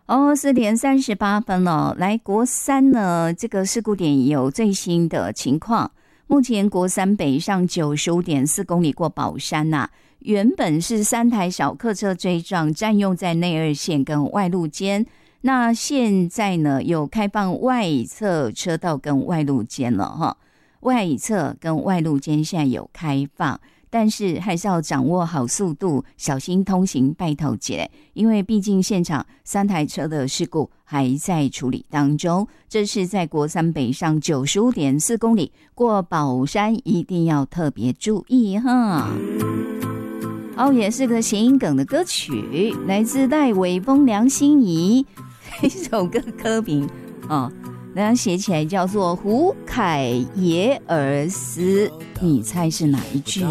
哦，4点38分了。来，国三呢，这个事故点有最新的情况。目前国三北上95.4公里过宝山呐，原本是3台小客车追撞，占用在内二线跟外路间。那现在呢，有开放外侧车道跟外路间了哈，外侧跟外路间现在有开放。但是还是要掌握好速度，小心通行，拜托姐，因为毕竟现场3台车的事故还在处理当中。这是在国三北上95.4公里过宝山，一定要特别注意哈。好，也是个谐音梗的歌曲，来自戴伟峰、梁心颐一首歌歌名哦，那写起来叫做胡凯耶尔斯，你猜是哪一句？